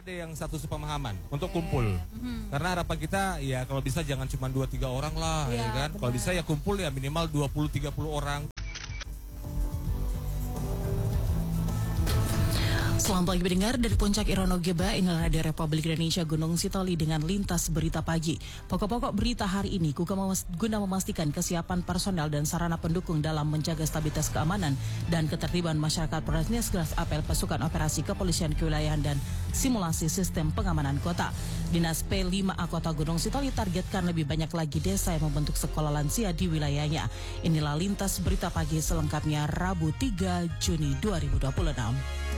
ada yang satu sepemahaman untuk kumpul. Karena harapan kita ya kalau bisa jangan cuma 2-3 orang lah, ya kan. Kalau bisa ya kumpul ya minimal 20-30 orang. Selamat pagi pendengar, dari Puncak Irono Geba, inilah Radio Republik Indonesia Gunung Sitoli dengan lintas berita pagi. Pokok-pokok berita hari ini guna memastikan kesiapan personel dan sarana pendukung dalam menjaga stabilitas keamanan dan ketertiban masyarakat. Peresmian segelas apel pasukan operasi kepolisian kewilayahan dan simulasi sistem pengamanan kota. Dinas P5A Kota Gunung Sitoli targetkan lebih banyak lagi desa yang membentuk sekolah lansia di wilayahnya. Inilah lintas berita pagi selengkapnya Rabu 3 Juni 2026.